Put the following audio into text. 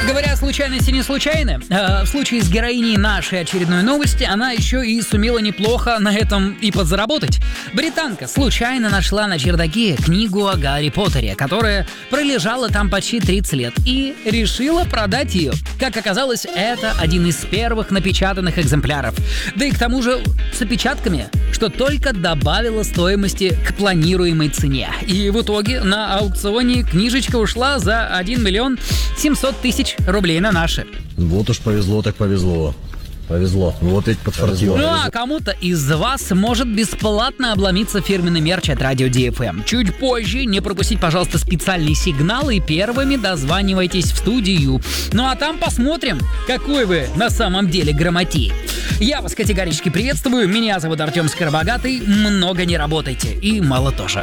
Говоря о случайности не случайно, в случае с героиней нашей очередной новости она еще и сумела неплохо на этом и подзаработать. Британка случайно нашла на чердаке книгу о Гарри Поттере, которая пролежала там почти 30 лет, и решила продать ее. Как оказалось, это один из первых напечатанных экземпляров. Да и к тому же с опечатками, что только добавило стоимости к планируемой цене. И в итоге на аукционе книжечка ушла за 1 миллион 700 тысяч рублей на наши. Вот уж повезло так повезло. Повезло. Вот ведь подфартило. Ну а кому-то из вас может бесплатно обломиться фирменный мерч от Радио DFM. Чуть позже не пропустить, пожалуйста, специальный сигнал и первыми дозванивайтесь в студию. Ну а там посмотрим, какой вы на самом деле грамотей. Я вас категорически приветствую. Меня зовут Артем Скоробогатый. Много не работайте и мало тоже.